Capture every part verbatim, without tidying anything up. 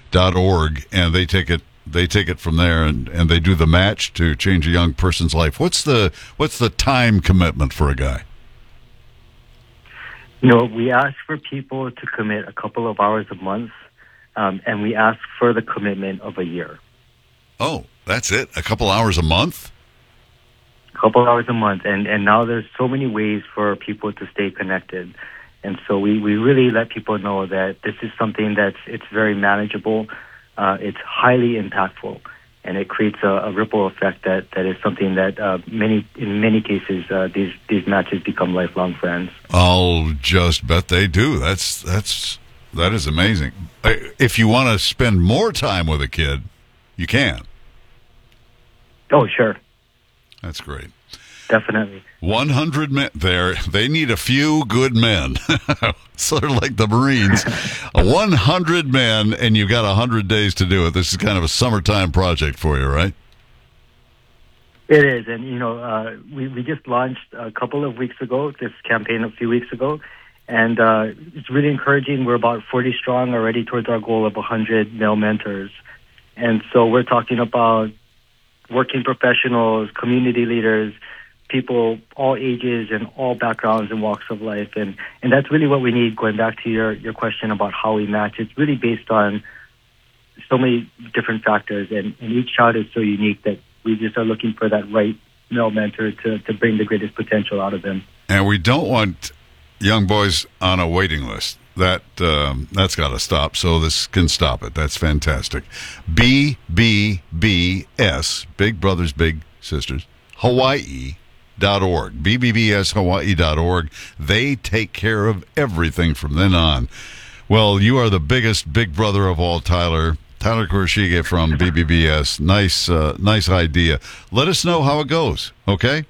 dot org, and they take it they take it from there, and, and they do the match to change a young person's life. What's the what's the time commitment for a guy? You know, we ask for people to commit a couple of hours a month, um, and we ask for the commitment of a year. Oh, that's it? A couple hours a month? A couple hours a month, and, and now there's so many ways for people to stay connected. And so we, we really let people know that this is something that's it's very manageable, uh, it's highly impactful, and it creates a, a ripple effect that, that is something that uh, many in many cases uh, these these matches become lifelong friends. I'll just bet they do. That's that's that is amazing. If you want to spend more time with a kid, you can. Oh, sure. That's great. Definitely. one hundred men there. They need a few good men. Sort of like the Marines. one hundred men, and you've got one hundred days to do it. This is kind of a summertime project for you, right? It is. And, you know, uh, we, we just launched a couple of weeks ago, this campaign a few weeks ago. And uh, it's really encouraging. We're about forty strong already towards our goal of one hundred male mentors. And so we're talking about working professionals, community leaders, people all ages and all backgrounds and walks of life. And, and that's really what we need, going back to your, your question about how we match. It's really based on so many different factors, and, and each child is so unique that we just are looking for that right male mentor to, to bring the greatest potential out of them. And we don't want young boys on a waiting list. That, um, that's got to stop, so this can stop it. That's fantastic. B B B S, Big Brothers Big Sisters, Hawaii dot org. B B B S Hawaii dot org. They take care of everything from then on. Well, you are the biggest big brother of all, Tyler. Tyler Kurashige from B B B S. Nice, uh, nice idea. Let us know how it goes, okay?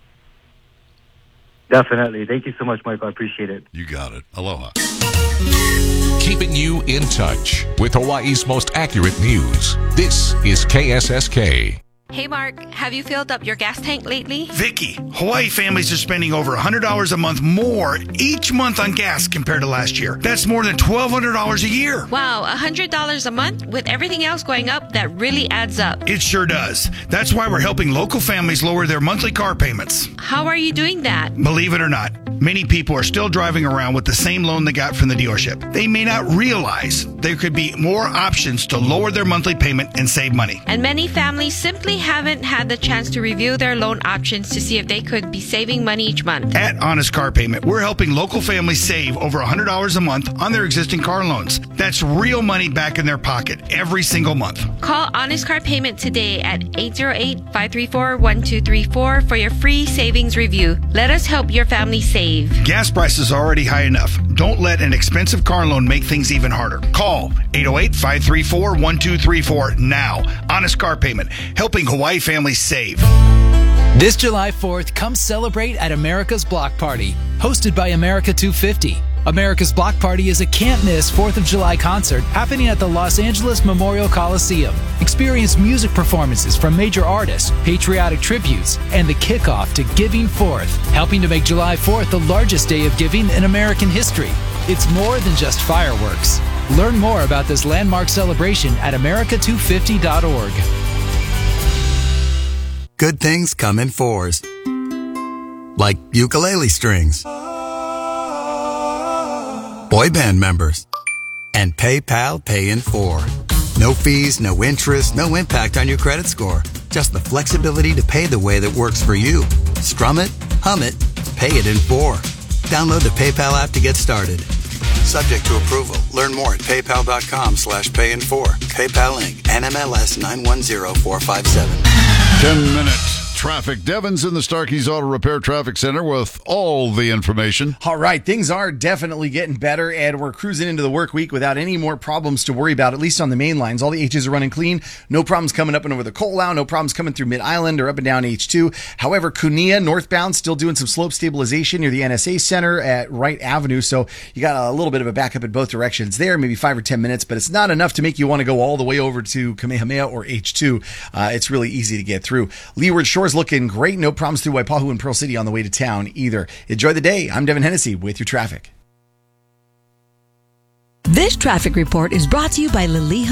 Definitely. Thank you so much, Michael. I appreciate it. You got it. Aloha. Keeping you in touch with Hawaii's most accurate news. This is K S S K. Hey Mark, have you filled up your gas tank lately? Vicky, Hawaii families are spending over one hundred dollars a month more each month on gas compared to last year. That's more than twelve hundred dollars a year. Wow, one hundred dollars a month? With everything else going up, that really adds up. It sure does. That's why we're helping local families lower their monthly car payments. How are you doing that? Believe it or not, many people are still driving around with the same loan they got from the dealership. They may not realize there could be more options to lower their monthly payment and save money. And many families simply haven't had the chance to review their loan options to see if they could be saving money each month. At Honest Car Payment, we're helping local families save over one hundred dollars a month on their existing car loans. That's real money back in their pocket every single month. Call Honest Car Payment today at eight zero eight, five three four, one two three four for your free savings review. Let us help your family save. Gas prices are already high enough. Don't let an expensive car loan make things even harder. Call eight zero eight, five three four, one two three four now. Honest Car Payment, helping Hawaii families save. This July fourth, come celebrate at America's Block Party, hosted by America two fifty. America's Block Party is a can't-miss fourth of July concert happening at the Los Angeles Memorial Coliseum. Experience music performances from major artists, patriotic tributes, and the kickoff to Giving Fourth, helping to make July fourth the largest day of giving in American history. It's more than just fireworks. Learn more about this landmark celebration at America two fifty dot org. Good things come in fours. Like ukulele strings, boy band members, and PayPal Pay in four. No fees, no interest, no impact on your credit score. Just the flexibility to pay the way that works for you. Strum it, hum it, pay it in four. Download the PayPal app to get started. Subject to approval. Learn more at paypal.com slash pay in four. PayPal Incorporated. N M L S nine one zero four five seven. Ten minutes. Traffic. Devin's in the Starkey's Auto Repair Traffic Center with all the information. All right, things are definitely getting better, and we're cruising into the work week without any more problems to worry about, at least on the main lines. All the H's are running clean. No problems coming up and over the Colau. No problems coming through Mid-Island or up and down H two. However, Kunia northbound still doing some slope stabilization near the N S A Center at Wright Avenue, so you got a little bit of a backup in both directions there, maybe five or ten minutes, but it's not enough to make you want to go all the way over to Kamehameha or H two. Uh, it's really easy to get through. Leeward Shore's looking great. No problems through Waipahu and Pearl City on the way to town either. Enjoy the day. I'm Devin Hennessy with your traffic. This traffic report is brought to you by Liliha